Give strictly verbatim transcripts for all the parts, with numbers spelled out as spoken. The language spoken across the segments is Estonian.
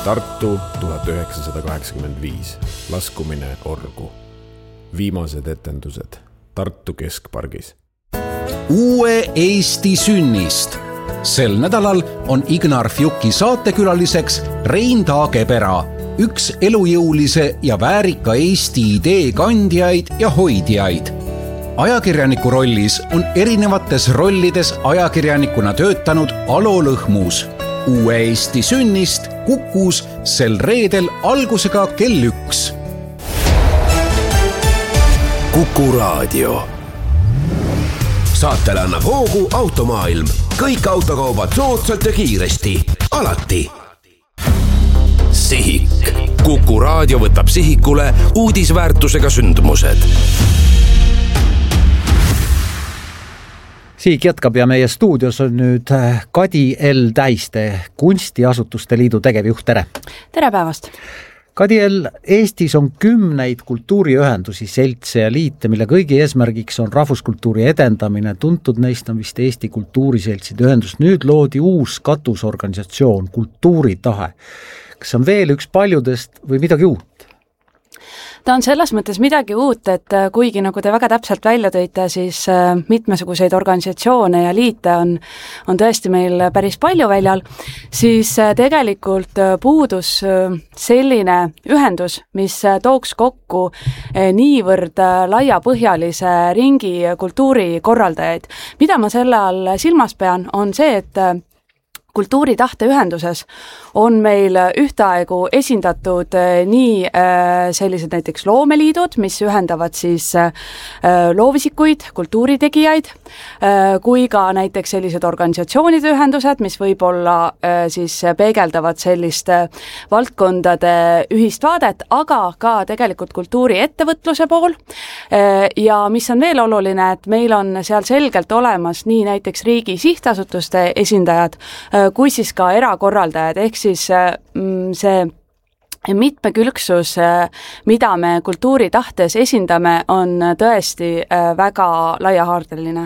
Tartu tuhat üheksasada kaheksakümmend viis. Laskumine orgu. Viimased etendused Tartu Keskpargis. Uue Eesti sünnist. Sel nädalal on Ignar Fjuki saatekülaliseks Rein Taagepera, üks elujõulise ja väärika Eesti idee kandjaid ja hoidjaid. Ajakirjaniku rollis on erinevates rollides ajakirjanikuna töötanud Alo Lõhmus. Uue Eesti sünnist Kukus sel reedel algusega kell üks. Kuku raadio. Saatele annab hoogu Automaailm. Kõik autokaubad soodsalt ja kiiresti. Alati. Sihik. Kuku raadio võtab sihikule uudisväärtusega sündmused. Siik jätkab ja meie stuudios on nüüd Kadi L. Täiste, Kunstiasutuste Liidu tegevjuht. Tere! Tere päevast! Kadi L. Eestis on kümneid kultuuriühendusi, seltse ja liite, mille kõigi eesmärgiks on rahvuskultuuri edendamine. Tuntud neist on vist Eesti kultuuriseltside ühendus. Nüüd loodi uus katusorganisatsioon, Kultuuritahe. Kas on veel üks paljudest või midagi uut? Ta on selles mõttes midagi uut, et kuigi nagu te väga täpselt välja tõite, siis mitmesuguseid organisatsioone ja liite on, on tõesti meil päris palju väljal, siis tegelikult puudus selline ühendus, mis tooks kokku niivõrd laiapõhjalise ringi kultuurikorraldajaid. Mida ma selle all silmas pean, on see, et Kultuuritahte ühenduses on meil ühtaegu esindatud nii sellised näiteks loomeliidud, mis ühendavad siis loovisikuid, kultuuritegijaid, kui ka näiteks sellised organisatsioonide ühendused, mis võib-olla siis peegeldavad sellist valdkondade ühist vaadet, aga ka tegelikult kultuuriettevõtluse pool. Ja mis on veel oluline, et meil on seal selgelt olemas nii näiteks riigi sihtasutuste esindajad, kui siis ka erakorraldajad, ehk siis see mitmekülgsus, mida me kultuuritahtes esindame, on tõesti väga laiahaardeline.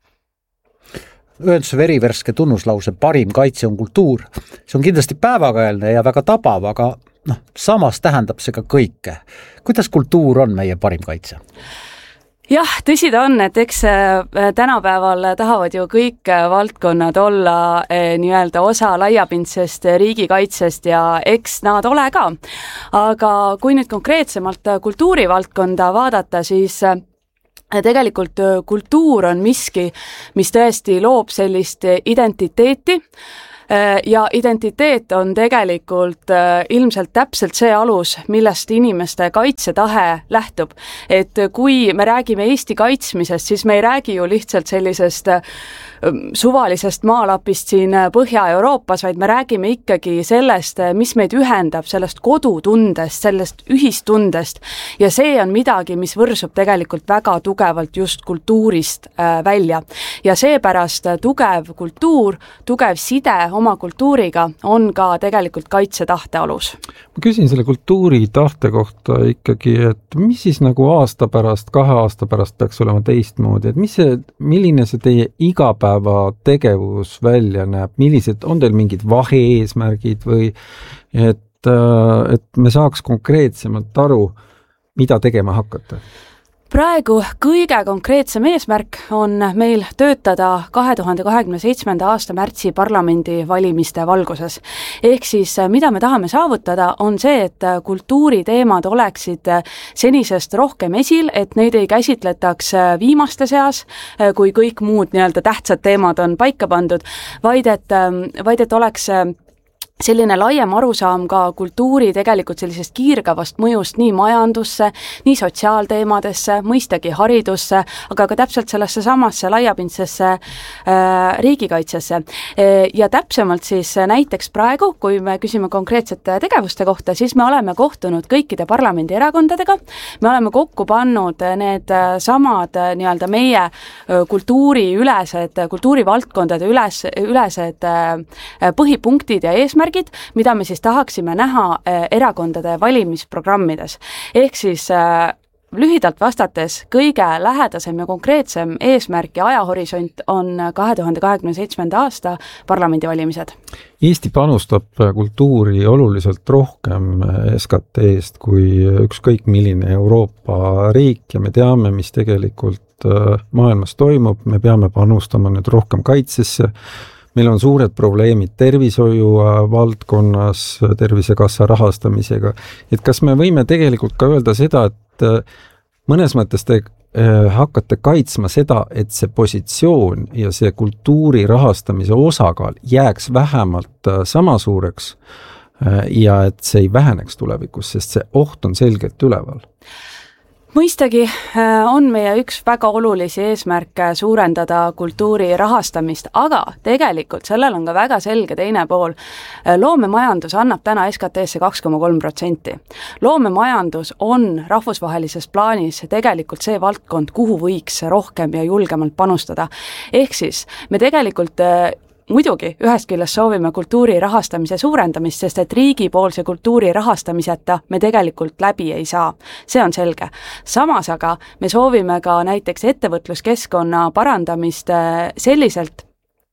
Ühenduse verivärske tunnuslause parim kaitse on kultuur. See on kindlasti päevakajalne ja väga tabav, aga noh, samas tähendab see ka kõike. Kuidas kultuur on meie parim kaitse? Jah, tõsi ta on, et eks tänapäeval tahavad ju kõik valdkonnad olla nii-öelda osa laiapindsest riigikaitsest ja eks nad ole ka. Aga kui nüüd konkreetsemalt kultuurivaldkonda vaadata, siis tegelikult kultuur on miski, mis tõesti loob sellist identiteeti. Ja identiteet on tegelikult ilmselt täpselt see alus, millest inimeste kaitsetahe lähtub. Et kui me räägime Eesti kaitsmisest, siis me ei räägi ju lihtsalt sellisest suvalisest maalapist siin Põhja-Euroopas, vaid me räägime ikkagi sellest, mis meid ühendab, sellest kodutundest, sellest ühistundest. Ja see on midagi, mis võrsub tegelikult väga tugevalt just kultuurist välja. Ja seepärast tugev kultuur, tugev side oma kultuuriga on ka tegelikult kaitsetahte alus. Ma küsin selle kultuuritahte kohta ikkagi, et mis siis nagu aasta pärast, kahe aasta pärast peaks olema teistmoodi, et mis see, milline see teie igapäeva tegevus välja näeb, millised, on teil mingid vahe-eesmärgid või et, et me saaks konkreetsemalt aru, mida tegema hakata? Praegu kõige konkreetsem eesmärk on meil töötada kahe tuhande kahekümne seitsmenda aasta märtsi parlamendi valimiste valguses. Ehk siis, mida me tahame saavutada, on see, et kultuuriteemad oleksid senisest rohkem esil, et neid ei käsitletaks viimaste seas, kui kõik muud nii-öelda tähtsad teemad on paika pandud, vaid et, vaid et oleks selline laiem arusaam ka kultuuri tegelikult sellisest kiirgavast mõjust nii majandusse, nii sotsiaalteemadesse, mõistagi haridusse, aga ka täpselt sellesse samasse laiapindsesse äh, riigikaitsesse. Ja täpsemalt siis näiteks praegu, kui me küsime konkreetsete tegevuste kohta, siis me oleme kohtunud kõikide parlamendi erakondadega, me oleme kokku pannud need samad nii-öelda meie kultuuriülesed, kultuurivaldkondade üles, ülesed põhipunktid ja eesmärgid, mida me siis tahaksime näha erakondade valimisprogrammides. Ehk siis lühidalt vastates kõige lähedasem ja konkreetsem eesmärk ja ajahorisont on kahe tuhande kahekümne seitsmenda aasta parlamendivalimised. Eesti panustab kultuuri oluliselt rohkem S K T-st kui ükskõik milline Euroopa riik ja me teame, mis tegelikult maailmas toimub, me peame panustama nüüd rohkem kaitsesse. Meil on suured probleemid tervishoiu valdkonnas, tervisekassa rahastamisega. Et kas me võime tegelikult ka öelda seda, et mõnes mõttes te hakkate kaitsma seda, et see positsioon ja see kultuuri rahastamise osakaal jääks vähemalt sama suureks ja et see ei väheneks tulevikus, sest see oht on selgelt üleval? Mõistagi on meie üks väga olulisi eesmärke suurendada kultuuri rahastamist, aga tegelikult sellel on ka väga selge teine pool. Loomemajandus annab täna S K T-sse kaks koma kolm protsenti. Loomemajandus on rahvusvahelises plaanis tegelikult see valdkond, kuhu võiks rohkem ja julgemalt panustada. Ehk siis me tegelikult muidugi ühest küljest soovime kultuuri rahastamise suurendamist, sest et riigipoolse kultuuri rahastamiseta me tegelikult läbi ei saa. See on selge. Samas aga me soovime ka näiteks ettevõtluskeskkonna parandamist selliselt,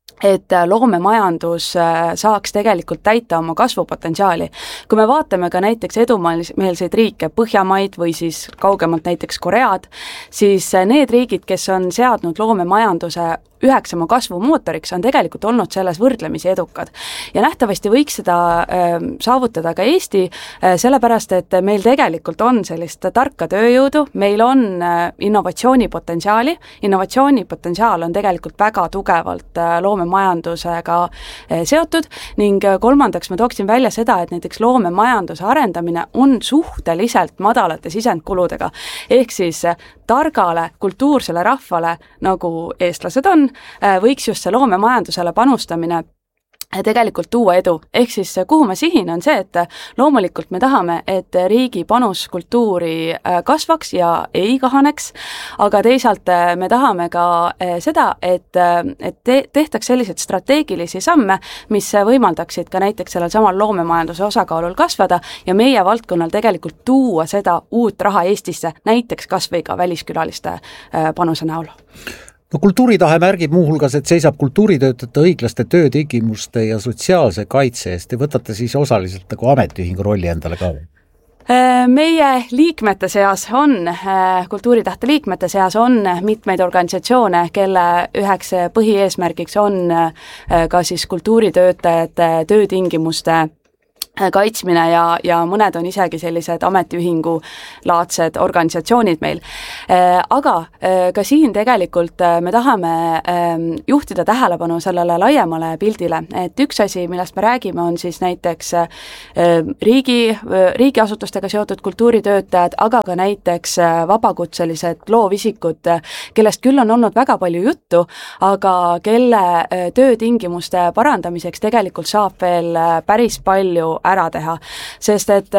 et loomemajandus saaks tegelikult täita oma kasvupotentsiaali. Kui me vaatame ka näiteks edumeelseid riike, Põhjamaid või siis kaugemalt näiteks Koread, siis need riigid, kes on seadnud loomemajanduse üheks oma kasvumootoriks, on tegelikult olnud selles võrdlemisi edukad. Ja nähtavasti võiks seda äh, saavutada ka Eesti, äh, sellepärast, et meil tegelikult on sellist tarka tööjõudu, meil on äh, innovatsioonipotentsiaali, innovatsioonipotentsiaal on tegelikult väga tugevalt äh, loomemajandusega äh, seotud ning äh, kolmandaks ma tooksin välja seda, et näiteks loomemajanduse arendamine on suhteliselt madalate sisendkuludega, ehk siis äh, targale kultuursele rahvale, nagu eestlased on, võiks just see loomemajandusele panustamine tegelikult tuua edu. Ehk siis kuhu ma sihin on see, et loomulikult me tahame, et riigi panus kultuuri kasvaks ja ei kahaneks, aga teisalt me tahame ka seda, et, et tehtaks sellised strateegilisi samme, mis võimaldaksid ka näiteks sellel samal loomemajanduse osakaalul kasvada ja meie valdkonnal tegelikult tuua seda uut raha Eestisse, näiteks kas või ka väliskülaliste panuse näol. No kultuuritahe märgib muuhulgas, et seisab kultuuritöötajate õiglaste töötingimuste ja sotsiaalse kaitse eest. Te võtate siis osaliselt nagu ametiühingu rolli endale ka? Meie liikmete seas on, kultuuritahte liikmete seas on mitmeid organisatsioone, kelle üheks põhieesmärgiks on ka siis kultuuritöötajate töötingimuste kaitsmine ja, ja mõned on isegi sellised ametiühingu laadsed organisatsioonid meil. Aga ka siin tegelikult me tahame juhtida tähelepanu sellele laiemale pildile, et üks asi, millest me räägime, on siis näiteks riigi, riigiasutustega seotud kultuuritöötajad, aga ka näiteks vabakutselised loovisikud, kellest küll on olnud väga palju juttu, aga kelle töötingimuste parandamiseks tegelikult saab veel päris palju ära teha, sest et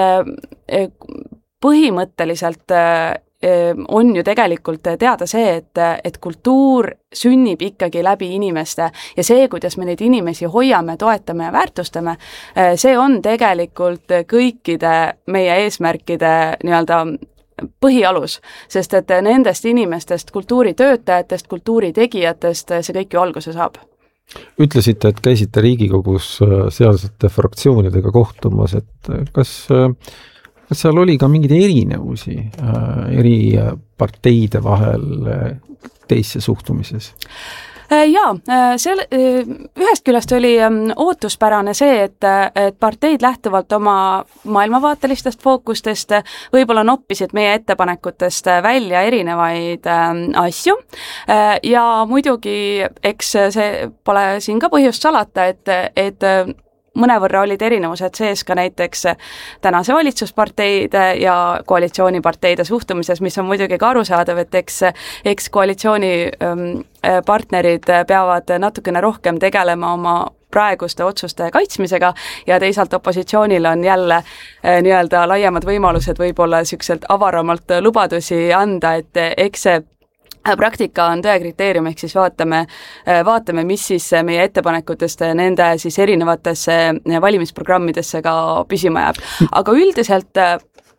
põhimõtteliselt on ju tegelikult teada see, et, et kultuur sünnib ikkagi läbi inimeste ja see, kuidas me neid inimesi hoiame, toetame ja väärtustame, see on tegelikult kõikide meie eesmärkide nii-öelda põhialus, sest et nendest inimestest, kultuuritöötajatest, kultuuritegijatest see kõik ju alguse saab. Ütlesite, et käisite Riigikogus sealsete fraktsioonidega kohtumas, et kas, kas seal oli ka mingeid erinevusi eri parteide vahel teisse suhtumises? Jaa, seal, ühest küljest oli ootuspärane see, et, et parteid lähtuvalt oma maailmavaatelistest fookustest võib-olla noppisid meie ettepanekutest välja erinevaid asju ja muidugi eks see pole siin ka põhjust salata, et, et mõnevõrra olid erinevused sees ka näiteks tänase valitsusparteide ja koalitsiooniparteide suhtumises, mis on muidugi ka arusaadav, et eks, eks koalitsiooni partnerid peavad natukene rohkem tegelema oma praeguste otsuste kaitsmisega ja teisalt opositsioonil on jälle nii-öelda laiemad võimalused võib-olla sükselt avaramalt lubadusi anda, et eks see praktika on tõe kriteerium, ehk siis vaatame, vaatame, mis siis meie ettepanekutest nende siis erinevatesse valimisprogrammidesse ka püsima jääb. Aga üldiselt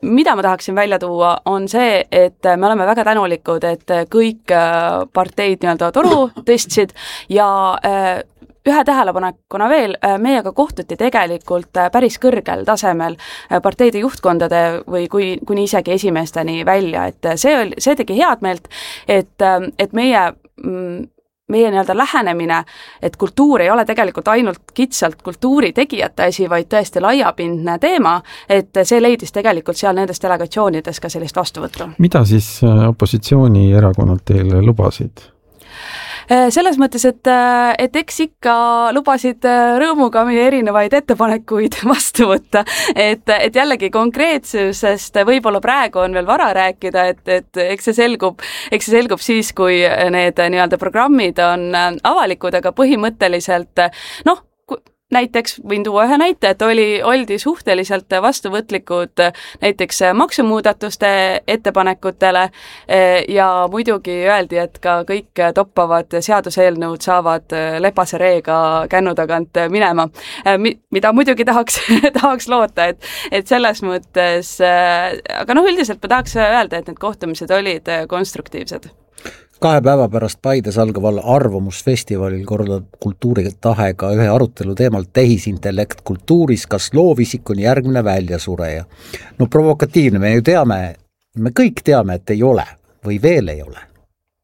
mida ma tahaksin välja tuua, on see, et me oleme väga tänulikud, et kõik parteid nii-öelda toru tõstsid ja ühe tähelepanekuna veel, meiega kohtuti tegelikult päris kõrgel tasemel parteide juhtkondade või kui, kuni isegi esimeesteni välja, et see, oli, see tegi head meelt, et, et meie meie nii-öelda lähenemine, et kultuur ei ole tegelikult ainult kitsalt kultuuri tegijate asi, vaid tõesti laiapindne teema, et see leidis tegelikult seal nendes delegatsioonides ka sellist vastuvõttu. Mida siis opositsioonierakonnad teile lubasid? Selles mõttes, et, et eks ikka lubasid rõõmuga meie erinevaid ettepanekuid vastu võtta, et, et jällegi konkreetsusest võib-olla praegu on veel vara rääkida, et, et eks see selgub, eks see selgub siis, kui need nii-öelda programmid on avalikud, aga põhimõtteliselt noh, näiteks võin tuua ühe näite, et oli, oldi suhteliselt vastuvõtlikud näiteks maksumuudatuste ettepanekutele ja muidugi öeldi, et ka kõik toppavad seaduseelnõud saavad lepase reega kännu tagant minema, mida muidugi tahaks, tahaks loota, et, et selles mõttes, aga noh, üldiselt ma tahaks öelda, et need kohtumised olid konstruktiivsed. Kahe päeva pärast Paides algaval arvamusfestivalil korraldab kultuuritahega ühe arutelu teemal tehisintellekt kultuuris, kas loovisik on järgmine väljasureja. No provokatiivne, me ju teame, me kõik teame, et ei ole või veel ei ole.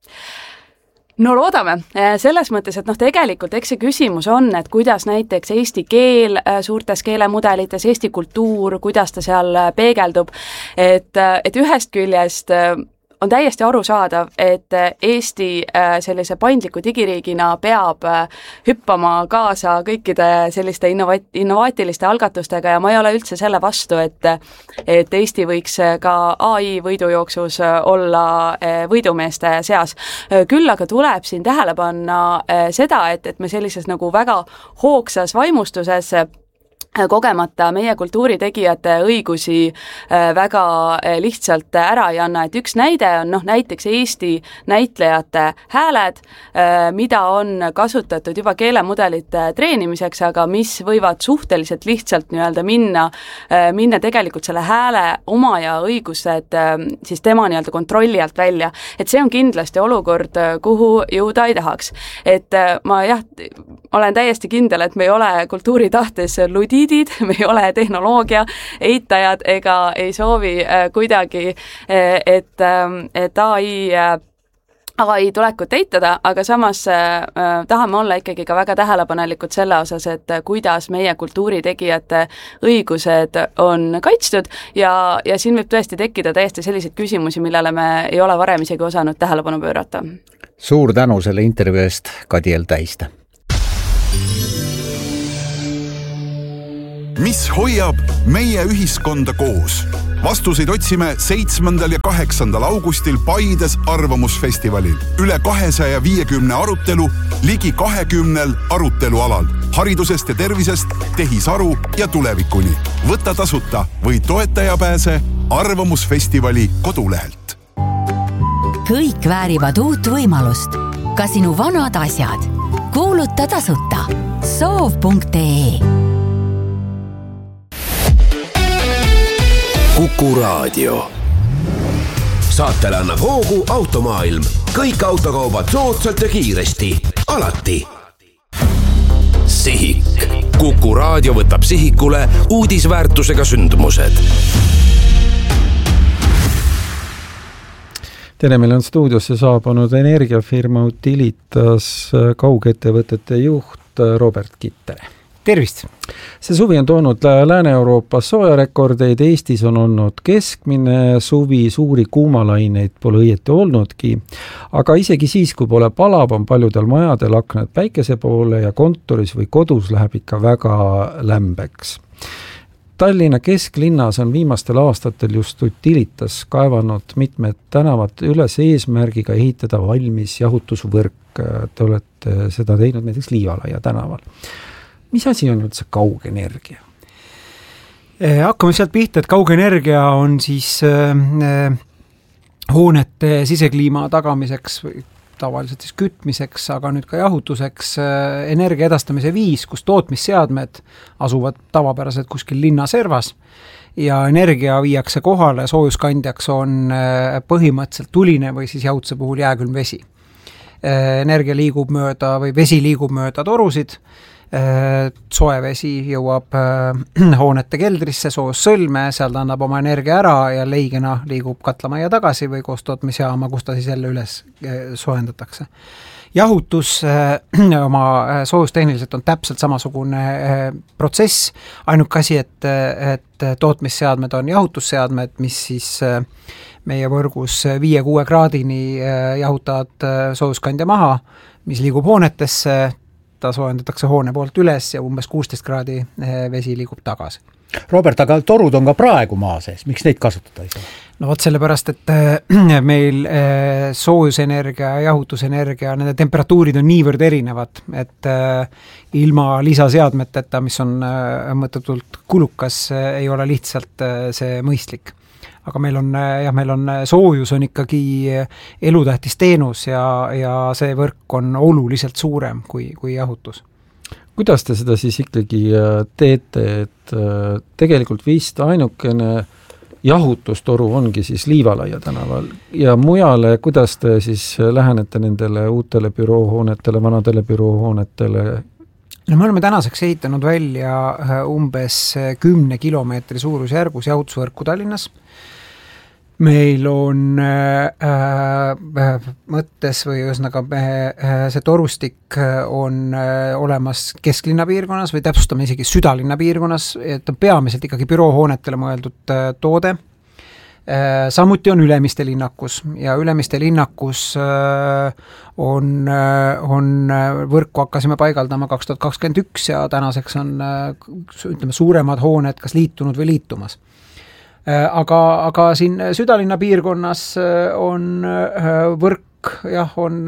No loodame, selles mõttes, et noh, tegelikult eks see küsimus on, et kuidas näiteks eesti keel suurtes keelemudelites, eesti kultuur, kuidas ta seal peegeldub, et, et ühest küljest on täiesti arusaadav, et Eesti sellise paindliku digiriigina peab hüppama kaasa kõikide selliste innovat- innovaatiliste algatustega ja ma ei ole üldse selle vastu, et, et Eesti võiks ka A I võidujooksus olla võidumeeste seas. Küll aga tuleb siin tähele panna seda, et, et me sellises nagu väga hoogsas vaimustuses kogemata meie kultuuritegijate õigusi väga lihtsalt ära ei anna, et üks näide on noh, näiteks Eesti näitlejate hääled, mida on kasutatud juba keelemudelite treenimiseks, aga mis võivad suhteliselt lihtsalt nii-öelda minna, minna tegelikult selle hääle omaja õigused siis tema nii-öelda kontrolli alt välja, et see on kindlasti olukord, kuhu jõuda ei tahaks. Et ma jah, olen täiesti kindel, et me ei ole kultuuritahtes ludid, me ei ole tehnoloogia eitajad ega ei soovi kuidagi, et, et A I, A I tulekut eitada, aga samas tahame olla ikkagi ka väga tähelepanelikud selle osas, et kuidas meie kultuuritegijate õigused on kaitstud ja, ja siin võib tõesti tekkida täiesti selliseid küsimusi, millele me ei ole varem isegi osanud tähelepanu pöörata. Suur tänu selle intervjuu eest, Kadiel Täiste. Mis hoiab meie ühiskonda koos? Vastuseid otsime seitsmendal ja kaheksandal augustil Paides arvamusfestivalil. Üle kahesaja viiekümne arutelu, ligi kahekümnel arutelualal. Haridusest ja tervisest, tehisaru ja tulevikuni. Võta tasuta või toetaja pääse arvamusfestivali kodulehelt. Kõik väärivad uut võimalust. Ka sinu vanad asjad. Kuuluta tasuta. soov punkt ee Kuku Raadio. Saatele annab hoogu Automaailm. Kõik autokaubad soodsalt ja kiiresti. Alati. Sihik. Kuku Raadio võtab sihikule uudisväärtusega sündmused. Tere, meil on stuudiosse saabunud energiafirma Utilitas kaugettevõtete juht Robert Kittere. Tervist! See suvi on toonud Lääne-Euroopas soojarekordeid, Eestis on olnud keskmine suvi, suuri kuumalaineid pole õieti olnudki, aga isegi siis, kui pole palav, on paljudel majadel aknad päikese poole ja kontoris või kodus läheb ikka väga lämbeks. Tallinna kesklinnas on viimastel aastatel just Utilitas kaevanud mitmed tänavad üles eesmärgiga ehitada valmis jahutusvõrk. Te olete seda teinud näiteks Liivalaia tänaval. Mis asi on üldse kaugenergia? Hakkame sealt pihta, et kaugenergia on siis äh, hoonete sisekliima tagamiseks tavaliselt siis kütmiseks, aga nüüd ka jahutuseks energia edastamise viis, kus tootmisseadmed asuvad tavapäraselt kuskil linna servas ja energia viiakse kohale, soojuskandjaks on põhimõtteliselt tuline või siis jahutuse puhul jääkülm vesi. Energia liigub mööda või vesi liigub mööda torusid, soe vesi jõuab hoonete keldrisse, soojussõlme, seal ta annab oma energia ära ja leigena liigub katlamajja tagasi või koos tootmisjaama, kus ta siis jälle üles soojendatakse. Jahutus oma soojustehniliselt on täpselt samasugune protsess, ainuke asi, et, et tootmisseadmed on jahutusseadmed, mis siis meie võrgus viie-kuue kraadini jahutavad soojuskandja maha, mis liigub hoonetesse, ta soojendatakse hoone poolt üles ja umbes kuusteist kraadi vesi liigub tagasi. Robert, aga torud on ka praegu maa sees, miks neid kasutada ei saa? No vot sellepärast, et meil soojusenergia ja jahutusenergia, nende temperatuurid on niivõrd erinevad, et ilma lisaseadmeteta, mis on mõttetult kulukas, ei ole lihtsalt see mõistlik. Aga meil on, jah, meil on soojus on ikkagi elutähtis teenus ja, ja see võrk on oluliselt suurem kui, kui jahutus. Kuidas te seda siis ikkagi teete, et tegelikult vist ainukene jahutustoru ongi siis Liivalaia tänaval ja mujale, kuidas te siis lähenete nendele uutele büroohoonetele, vanadele büroohoonetele? No me oleme tänaseks ehitanud välja umbes kümne kilomeetri suurusjärgus jahutusvõrku Tallinnas. Meil on äh, mõttes või ühesõnaga äh, see torustik on äh, olemas kesklinna piirkonnas või täpsustame isegi südalinna piirkonnas, et on peamiselt ikkagi büroohoonetele mõeldud äh, toode. Äh, samuti on Ülemiste linnakus ja Ülemiste linnakus äh, on, äh, on võrku hakkasime paigaldama kaks tuhat kakskümmend üks ja tänaseks on äh, ütleme, suuremad hooned kas liitunud või liitumas. Aga, aga siin südalinna piirkonnas on võrk, jah, on,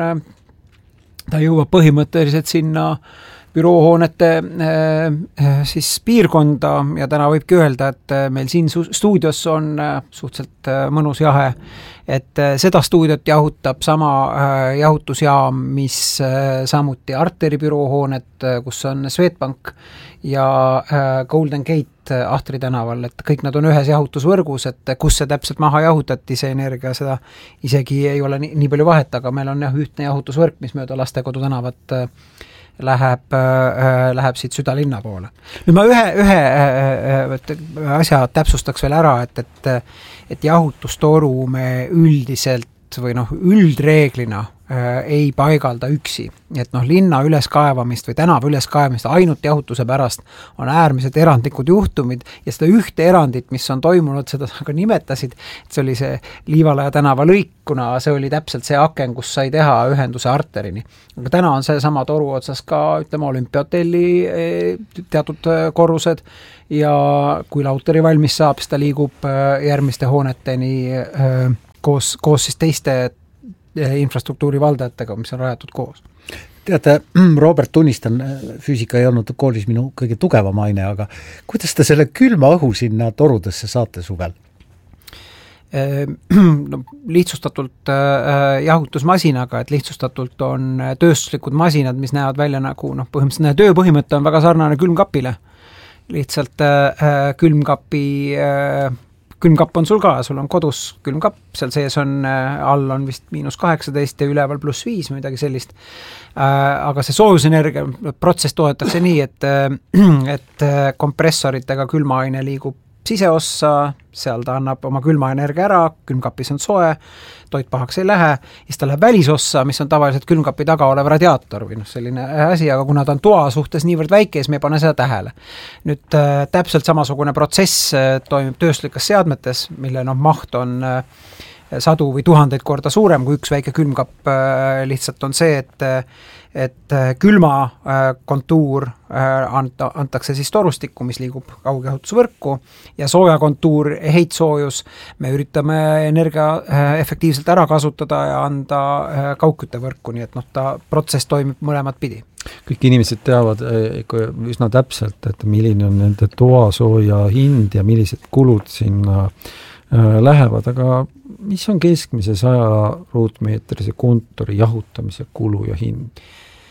ta jõuab põhimõtteliselt sinna büroohoonete siis piirkonda ja täna võibki öelda, et meil siin stuudios on suhteliselt mõnus jahe, et seda stuudiot jahutab sama jahutusjaam, mis samuti Arteri büroohoonet, kus on Swedbank ja Golden Gate Ahtri tänaval, et kõik nad on ühes jahutusvõrgus, et kus see täpselt maha jahutati, see energia, seda isegi ei ole nii, nii palju vahet, aga meil on jah ühtne jahutusvõrk, mis mööda Lastekodu tänavat läheb, läheb siit südalinna poole. Nüüd ma ühe, ühe asja täpsustaks veel ära, et, et, et jahutustoru me üldiselt või noh, üldreeglina ei paigalda üksi. Et noh, linna üleskaevamist või tänava üleskaevamist ainult jahutuse pärast on äärmiselt erandlikud juhtumid ja seda ühte erandit, mis on toimunud, seda sa ka nimetasid, et see oli see Liivalaia tänava lõik, kuna see oli täpselt see aken, kus sai teha ühenduse Arterini. Aga täna on see sama toru otsas ka, ütleme, Olümpiahotelli teatud korrused ja kui Lauteri valmis saab, siis ta liigub järgmiste hooneteni koos, koos siis teiste infrastruktuuri valdajatega, mis on rajatud koos. Teate, Robert, tunnistan, füüsika ei olnud koolis minu kõige tugevam aine, aga kuidas te selle külma õhu sinna torudesse saate suvel? No, lihtsustatult jahutusmasinaga, et lihtsustatult on tööstuslikud masinad, mis näevad välja nagu, noh, põhimõtteliselt tööpõhimõte on väga sarnane külmkapile. Lihtsalt külmkapi külmkapp on sul ka, sul on kodus külmkapp, seal sees on, all on vist miinus kaheksateist ja üleval pluss viis või midagi sellist. Aga see soojusenergia protsess toodetakse nii, et, et kompressoritega külmaaine liigub siseossa, seal ta annab oma külmaenergia ära, külmkapis on soe, toit pahaks ei lähe, ja siis ta läheb välisossa, mis on tavaliselt külmkapi taga olev radiaator või noh, selline asi, aga kuna ta on toa suhtes niivõrd väike, siis me ei pane seda tähele. Nüüd äh, täpselt samasugune protsess äh, toimib tööstuslikes seadmetes, mille noh, maht on äh, sadu või tuhandeid korda suurem kui üks väike külmkapp, äh, lihtsalt on see, et et külma kontuur anta, antakse siis torustikku, mis liigub kaugjahutusvõrku ja sooja kontuur, heitsoojus, me üritame energia efektiivselt ära kasutada ja anda kaugküttevõrku, nii et noh, ta protsess toimib mõlemat pidi. Kõik inimesed teavad ikka üsna täpselt, et milline on nende toasooja hind ja millised kulud sinna lähevad, aga mis on keskmise saja ruutmeetrise kontori jahutamise kulu ja hind?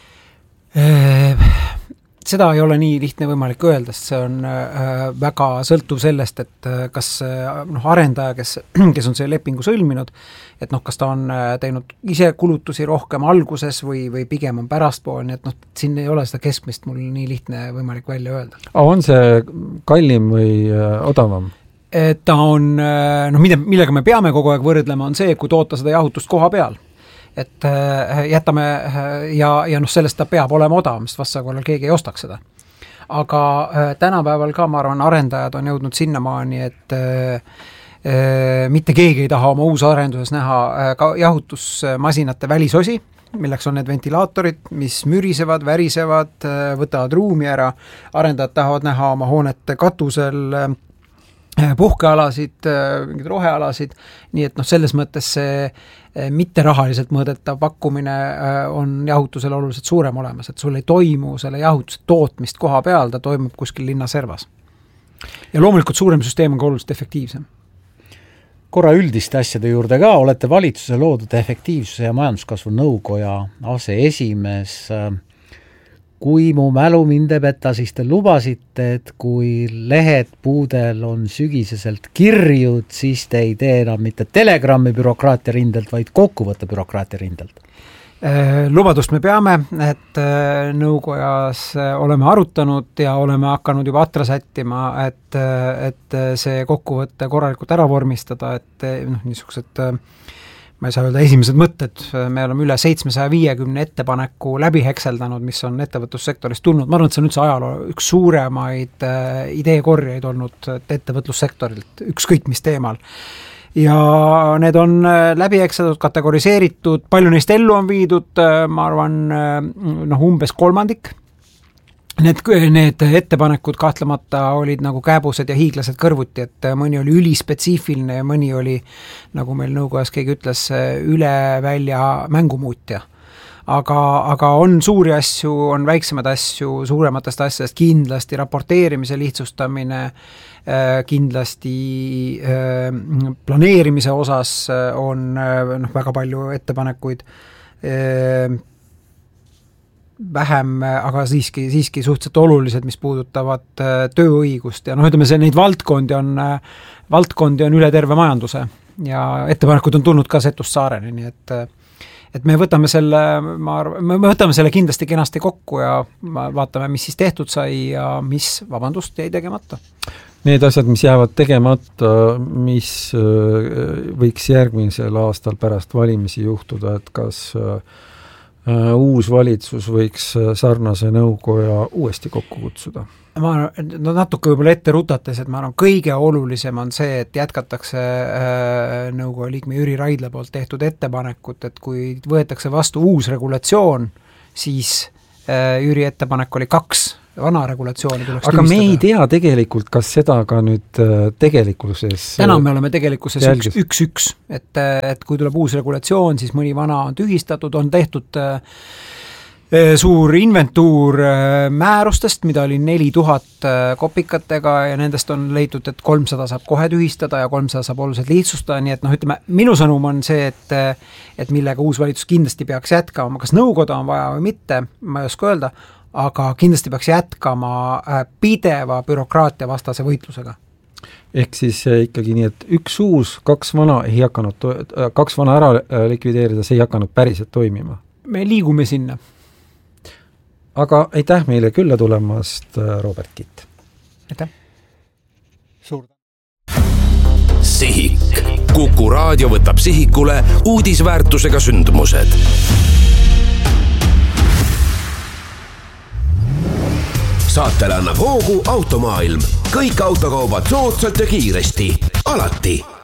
Seda ei ole nii lihtne võimalik öelda, sest see on väga sõltuv sellest, et kas noh, arendaja, kes, kes on see lepingu sõlminud, et noh, kas ta on teinud ise kulutusi rohkem alguses või, või pigem on pärastpool, nii et noh, siin ei ole seda keskmist mul nii lihtne võimalik välja öelda. On see kallim või odavam? Ta on, noh, millega me peame kogu aeg võrdlema, on see, kui toota seda jahutust koha peal. Et jätame ja, ja noh, sellest ta peab olema odavam, sest vastakorral keegi ei ostaks seda. Aga tänapäeval ka, ma arvan, arendajad on jõudnud sinnamaani, et äh, mitte keegi ei taha oma uus arenduses näha ka jahutusmasinate välisosi, milleks on need ventilaatorid, mis mürisevad, värisevad, võtavad ruumi ära. Arendajad tahavad näha oma hoonete katusel puhkealasid, mingid rohealasid, nii et noh, selles mõttes see mitte rahaliselt mõõdetav pakkumine on jahutusel oluliselt suurem olemas, et sul ei toimu selle jahutuse tootmist koha peal, ta toimub kuskil linna servas. Ja loomulikult suurem süsteem on ka oluliselt efektiivsem. Korra üldiste asjade juurde ka, olete valitsuse loodud efektiivsuse ja majanduskasvu nõukoja aseesimees. Kui mu mälu mind ei peta, siis te lubasite, et kui lehed puudel on sügiseselt kirjud, siis te ei tee enam mitte telegrammi bürokraatia rindelt, vaid kokkuvõtte bürokraatia rindelt. Lubadust me peame, et nõukojas oleme arutanud ja oleme hakanud juba atra sättima, et, et see kokkuvõtte korralikult ära vormistada, et noh, niisugused ma ei saa öelda esimesed mõtted, me oleme üle seitsmesaja viiekümne ettepaneku läbi hekseldanud, mis on ettevõtlussektorist tulnud. Ma arvan, et see on üldse ajaloo üks suuremaid ideekorjaid olnud ettevõtlussektorilt, ükskõik mis teemal. Ja need on läbi hekseldatud, kategoriseeritud, palju neist ellu on viidud, ma arvan, noh, umbes kolmandik. Need, need ettepanekud kahtlemata olid nagu kääbused ja hiiglased kõrvuti, et mõni oli ülispetsiifiline ja mõni oli, nagu meil nõukojas keegi ütles, üle välja mängumuutja. Aga, aga on suuri asju, on väiksemad asju, suurematest asjadest kindlasti raporteerimise lihtsustamine, kindlasti planeerimise osas on noh, väga palju ettepanekuid, vähem, aga siiski, siiski suhteliselt olulised, mis puudutavad tööõigust ja noh, ütleme see, neid valdkondi on, valdkondi on üle terve majanduse ja ettepanekud on tulnud ka Setust Saareni, nii et, et me võtame selle, ma arvan, me võtame selle kindlasti kenasti kokku ja vaatame, mis siis tehtud sai ja mis, vabandust, jäi tegemata. Need asjad, mis jäävad tegemata, mis võiks järgmisel aastal pärast valimisi juhtuda, et kas uus valitsus võiks sarnase nõukoja uuesti kokku kutsuda? Ma no natuke võib-olla ette rutates, et ma arvan, kõige olulisem on see, et jätkatakse nõukoja liikme Jüri Raidla poolt tehtud ettepanekut, et kui võetakse vastu uus regulatsioon, siis Jüri ettepanek oli kaks vana regulatsiooni tuleks aga tühistada. Me ei tea tegelikult, kas seda ka nüüd tegelikkuses täna me oleme tegelikkuses üks, üks, üks, et, et kui tuleb uus regulatsioon, siis mõni vana on tühistatud, on tehtud suur inventuur määrustest, mida oli neli tuhat kopikatega ja nendest on leitud, et kolmsada saab kohe tühistada ja kolmsada saab oluliselt lihtsustada, nii et noh, ütleme, minu sõnum on see, et, et millega uus valitsus kindlasti peaks jätkama, kas nõukoda on vaja või mitte, ma ei oska öelda, aga kindlasti peaks jätkama pideva bürokraatia vastase võitlusega. Ehk siis ikkagi nii, et üks uus, kaks vana ei hakanud, kaks vana ära likvideerida, see ei hakanud päriselt toimima. Me liigume sinna. Aga aitäh meile külla tulemast, Robert Kitt. Aitäh. Suur. Sihik. Kuku raadio võtab sihikule uudisväärtusega sündmused. Saatele annab hoogu Automaailm. Kõik autokaubad soodsalt ja kiiresti. Alati.